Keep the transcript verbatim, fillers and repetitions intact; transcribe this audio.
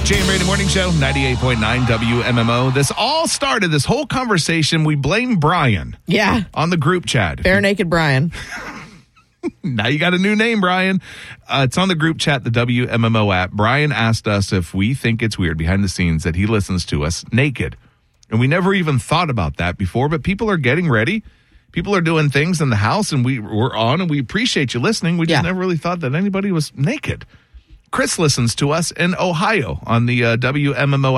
Jay and Brady Morning Show, ninety-eight point nine W M M O. This all started, this whole conversation, we blame Brian. Yeah. On the group chat. Bare Naked Brian. Now you got a new name, Brian. Uh, it's on the group chat, the W M M O app. Brian asked us if we think it's weird behind the scenes that he listens to us naked. And we never even thought about that before, but people are getting ready. People are doing things in the house, and we, we're on, and we appreciate you listening. We just Yeah. never really thought that anybody was naked. Chris listens to us in Ohio on the uh, W M M O